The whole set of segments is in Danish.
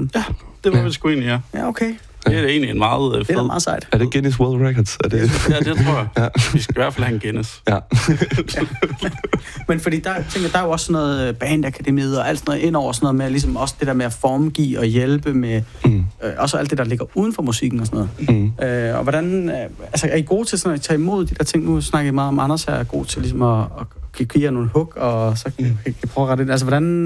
sammen? Ja, det var vi sgu egentlig, ja. Ja, okay. Det er egentlig en meget fed... Det er da meget sejt. Er det Guinness World Records? Er det? Ja, det tror jeg. Ja. Vi skal i hvert fald have en Guinness. Ja. Men fordi der er jo også sådan noget bandakademiet og alt sådan noget ind over sådan noget med, ligesom også det der med at formgive og hjælpe med, også alt det, der ligger uden for musikken og sådan noget. Og hvordan, altså er I gode til sådan at tage imod de der ting? Nu snakker I meget om, Anders her er god til ligesom at give jer nogle hook, og så kan I prøve at rette det. Altså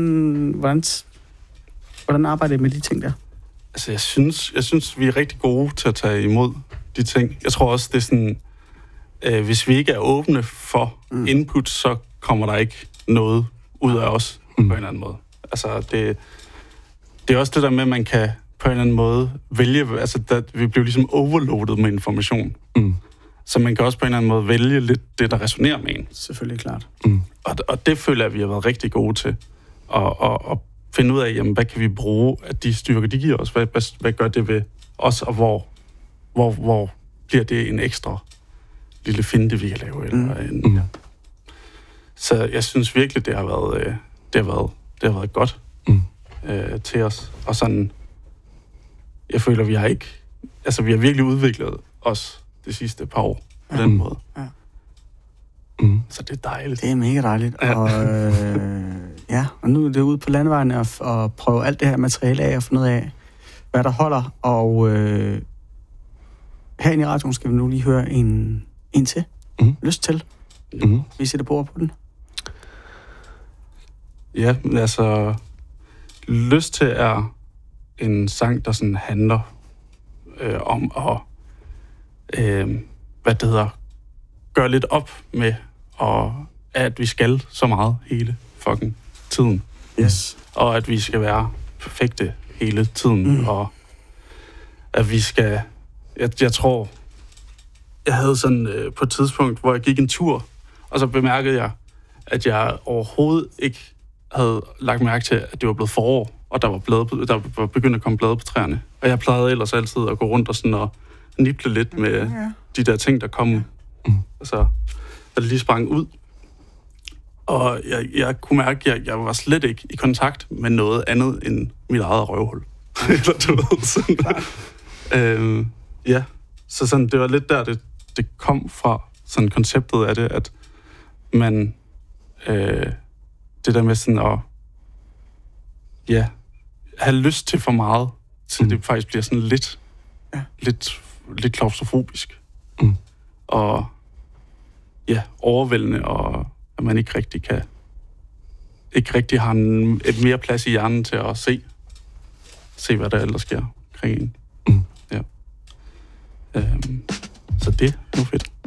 hvordan arbejder I med de ting der? Altså, jeg synes, vi er rigtig gode til at tage imod de ting. Jeg tror også, det er sådan, hvis vi ikke er åbne for input, så kommer der ikke noget ud af os på en eller anden måde. Altså, det er også det der med, at man kan på en eller anden måde vælge, altså, vi bliver ligesom overloadet med information. Så man kan også på en eller anden måde vælge lidt det, der resonerer med en. Selvfølgelig, klart. Og det føler jeg, at vi har været rigtig gode til. Og finde ud af, jamen, hvad kan vi bruge af de styrker, de giver os? Hvad gør det ved os, og hvor bliver det en ekstra lille finte, vi kan lave? Eller Så jeg synes virkelig, det har været godt til os. Og sådan, jeg føler, vi har virkelig udviklet os de sidste par år på den måde. Ja. Så det er dejligt. Det er mega dejligt. Ja. Og nu er det ude på landevejen og prøve alt det her materiale af og finde ud af, hvad der holder. Og herinde i radioen skal vi nu lige høre en til. Lyst til. Vi sætter på den. Ja, men altså, Lyst til er en sang, der sådan handler om at gøre lidt op med, og at vi skal så meget hele fucking tiden. Yes. Og at vi skal være perfekte hele tiden, og at vi skal... Jeg tror, jeg havde sådan på et tidspunkt, hvor jeg gik en tur, og så bemærkede jeg, at jeg overhovedet ikke havde lagt mærke til, at det var blevet forår, og der var begyndt at komme blade på træerne. Og jeg plejede ellers altid at gå rundt og sådan og niple lidt med de der ting, der kom. Altså, at det lige sprang ud. Og jeg kunne mærke, at jeg var slet ikke i kontakt med noget andet end mit eget røvhul. Eller du ved, sådan. Ja, så sådan, det var lidt der, det kom fra, sådan konceptet af det, at man, det der med sådan at, have lyst til for meget, til det faktisk bliver sådan lidt klaustrofobisk. Og overvældende, og at man ikke rigtig har et mere plads i hjernen til at se hvad der ellers sker omkring en. Ja. Så det er fedt.